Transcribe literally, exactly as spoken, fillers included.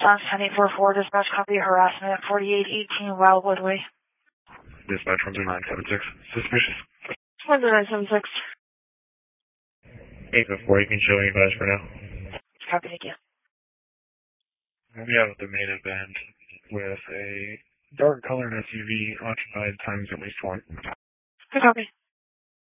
Response ten eight four four, dispatch copy harassment, forty-eight eighteen Wildwood Way. Dispatch one zero nine seven six, suspicious. one zero nine seven six. eight four, you can show any advice for now. Copy, thank you. We have the main event with a dark colored S U V occupied times at least one. Good copy.